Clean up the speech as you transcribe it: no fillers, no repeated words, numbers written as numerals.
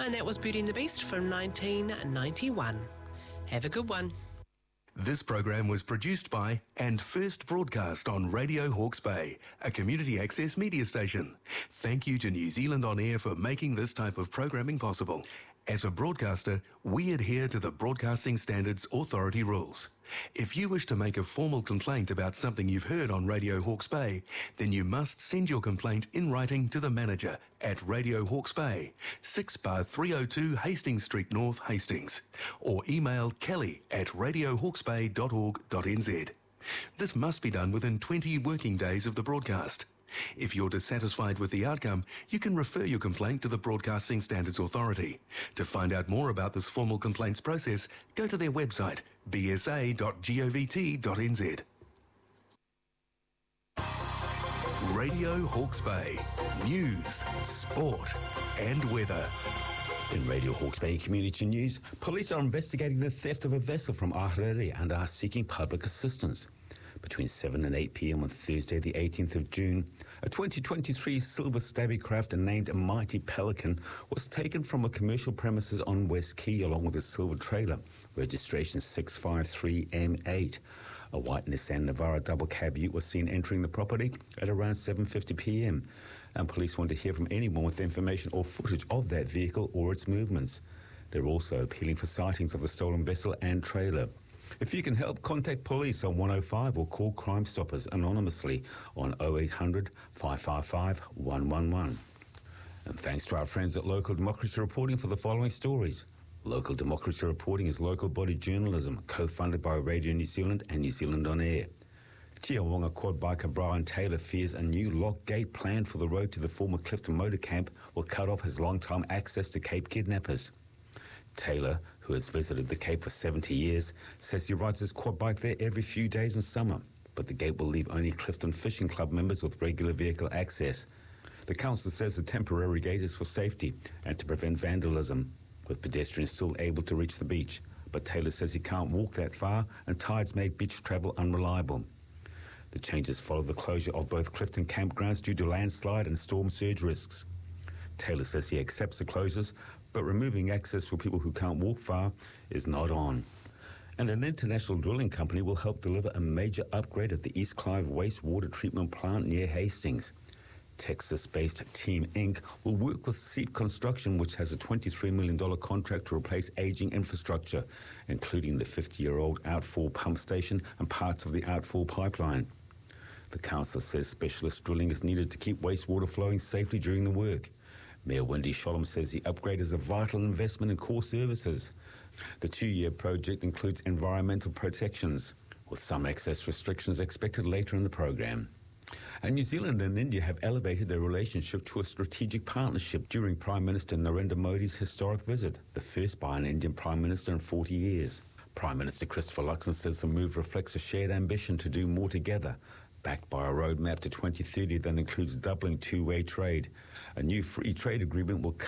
And that was Beauty and the Beast from 1991. Have a good one. This program was produced by and first broadcast on Radio Hawke's Bay, a community access media station. Thank you to New Zealand On Air for making this type of programming possible. As a broadcaster, we adhere to the Broadcasting Standards Authority rules. If you wish to make a formal complaint about something you've heard on Radio Hawke's Bay, then you must send your complaint in writing to the manager at Radio Hawke's Bay, 6-302 Hastings Street North, Hastings, or email kelly@radiohawksbay.org.nz. This must be done within 20 working days of the broadcast. If you're dissatisfied with the outcome, you can refer your complaint to the Broadcasting Standards Authority. To find out more about this formal complaints process, go to their website, bsa.govt.nz. Radio Hawke's Bay. News, sport and weather. In Radio Hawke's Bay Community News, police are investigating the theft of a vessel from Ahuriri and are seeking public assistance. Between 7 and 8 p.m. on Thursday, the 18th of June, a 2023 silver stabby craft named Mighty Pelican was taken from a commercial premises on West Quay along with a silver trailer, registration 653M8. A white Nissan Navara double cab ute was seen entering the property at around 7:50 p.m. and police want to hear from anyone with information or footage of that vehicle or its movements. They're also appealing for sightings of the stolen vessel and trailer. If you can help, contact police on 105 or call Crime Stoppers anonymously on 0800 555 111. And thanks to our friends at Local Democracy Reporting for the following stories. Local Democracy Reporting is local body journalism, co-funded by Radio New Zealand and New Zealand On Air. Tiawonga quad biker Brian Taylor fears a new lock gate planned for the road to the former Clifton Motor Camp will cut off his long-time access to Cape kidnappers. Taylor, who has visited the Cape for 70 years, says he rides his quad bike there every few days in summer, but the gate will leave only Clifton Fishing Club members with regular vehicle access. The council says the temporary gate is for safety and to prevent vandalism, with pedestrians still able to reach the beach, but Taylor says he can't walk that far and tides make beach travel unreliable. The changes follow the closure of both Clifton campgrounds due to landslide and storm surge risks. Taylor says he accepts the closures, but removing access for people who can't walk far is not on. And an international drilling company will help deliver a major upgrade at the East Clive wastewater treatment plant near Hastings. Texas-based Team Inc. will work with Seep Construction, which has a $23 million contract to replace aging infrastructure, including the 50-year-old outfall pump station and parts of the outfall pipeline. The council says specialist drilling is needed to keep wastewater flowing safely during the work. Mayor Wendy Sholem says the upgrade is a vital investment in core services. The 2-year project includes environmental protections, with some access restrictions expected later in the program. And New Zealand and India have elevated their relationship to a strategic partnership during Prime Minister Narendra Modi's historic visit, the first by an Indian Prime Minister in 40 years. Prime Minister Christopher Luxon says the move reflects a shared ambition to do more together, backed by a roadmap to 2030 that includes doubling two-way trade. A new free trade agreement will